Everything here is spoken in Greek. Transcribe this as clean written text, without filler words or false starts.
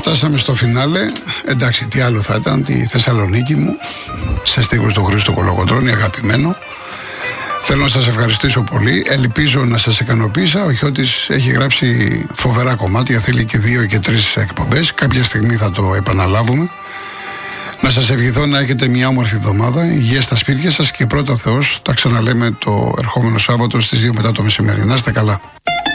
φτάσαμε στο φινάλε. Εντάξει, τι άλλο θα ήταν, τη Θεσσαλονίκη μου, σε στίχους του Χρήστο Κολοκοντρώνη, αγαπημένο. Θέλω να σας ευχαριστήσω πολύ. Ελπίζω να σας ικανοποίησα. Ο Χιώτης έχει γράψει φοβερά κομμάτια. Θέλει και 2 και 3 εκπομπές. Κάποια στιγμή θα το επαναλάβουμε. Να σας ευχηθώ να έχετε μια όμορφη εβδομάδα. Υγεία στα σπίτια σας και πρώτα Θεός. Τα ξαναλέμε το ερχόμενο Σάββατο στις 2 μετά το μεσημέρι. Να είστε καλά.